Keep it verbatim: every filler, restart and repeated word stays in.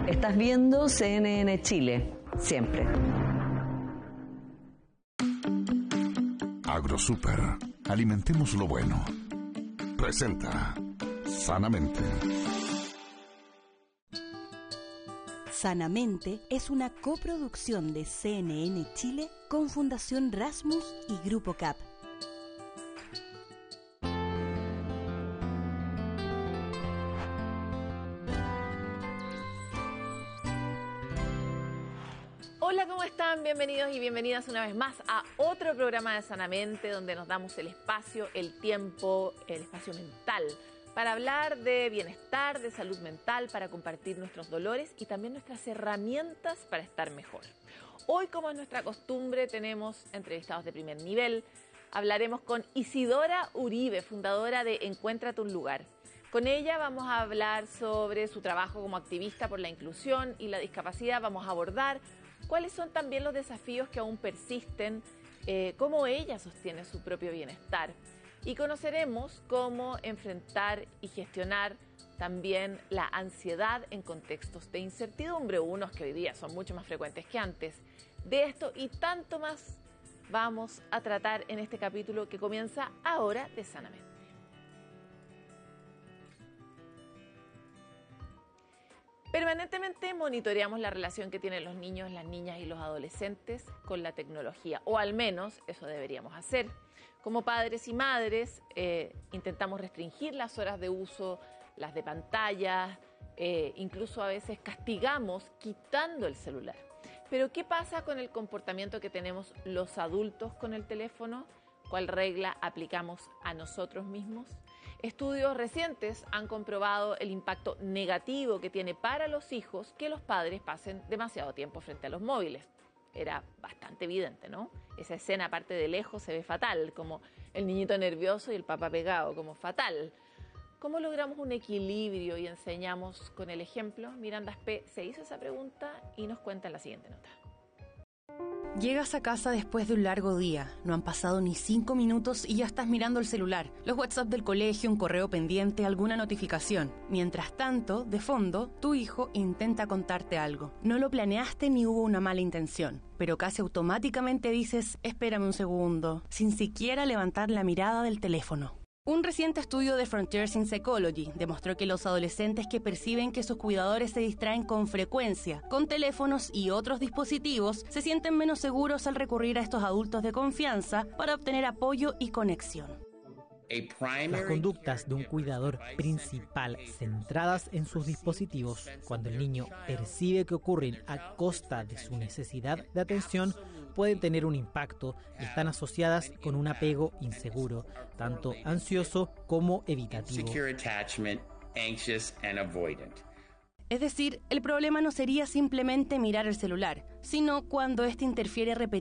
Estás viendo C N N Chile, siempre. AgroSuper, alimentemos lo bueno. Presenta Sanamente. Sanamente es una coproducción de C N N Chile con Fundación Rasmus y Grupo C A P. Hola, ¿cómo están? Bienvenidos y bienvenidas una vez más a otro programa de Sanamente, donde nos damos el espacio, el tiempo, el espacio mental para hablar de bienestar, de salud mental, para compartir nuestros dolores y también nuestras herramientas para estar mejor. Hoy, como es nuestra costumbre, tenemos entrevistados de primer nivel. Hablaremos con Isidora Uribe, fundadora de Encuéntrate un lugar. Con ella vamos a hablar sobre su trabajo como activista por la inclusión y la discapacidad. Vamos a abordar cuáles son también los desafíos que aún persisten, eh, cómo ella sostiene su propio bienestar. Y conoceremos cómo enfrentar y gestionar también la ansiedad en contextos de incertidumbre, unos que hoy día son mucho más frecuentes que antes. De esto y tanto más vamos a tratar en este capítulo que comienza ahora de Sanamente. Permanentemente monitoreamos la relación que tienen los niños, las niñas y los adolescentes con la tecnología, o al menos eso deberíamos hacer. Como padres y madres, eh, intentamos restringir las horas de uso, las de pantallas, eh, incluso a veces castigamos quitando el celular. Pero ¿qué pasa con el comportamiento que tenemos los adultos con el teléfono? ¿Cuál regla aplicamos a nosotros mismos? Estudios recientes han comprobado el impacto negativo que tiene para los hijos que los padres pasen demasiado tiempo frente a los móviles. Era bastante evidente, ¿no? Esa escena, aparte de lejos, se ve fatal, como el niñito nervioso y el papá pegado, como fatal. ¿Cómo logramos un equilibrio y enseñamos con el ejemplo? Miranda Spee se hizo esa pregunta y nos cuenta en la siguiente nota. Llegas a casa después de un largo día, no han pasado ni cinco minutos y ya estás mirando el celular, los WhatsApp del colegio, un correo pendiente, alguna notificación. Mientras tanto, de fondo, tu hijo intenta contarte algo. No lo planeaste ni hubo una mala intención, pero casi automáticamente dices, espérame un segundo, sin siquiera levantar la mirada del teléfono. Un reciente estudio de Frontiers in Psychology demostró que los adolescentes que perciben que sus cuidadores se distraen con frecuencia con teléfonos y otros dispositivos se sienten menos seguros al recurrir a estos adultos de confianza para obtener apoyo y conexión. Las conductas de un cuidador principal centradas en sus dispositivos, cuando el niño percibe que ocurren a costa de su necesidad de atención, pueden tener un impacto y están asociadas con un apego inseguro, tanto ansioso como evitativo. Es decir, el problema no sería simplemente mirar el celular, sino cuando éste interfiere repetidamente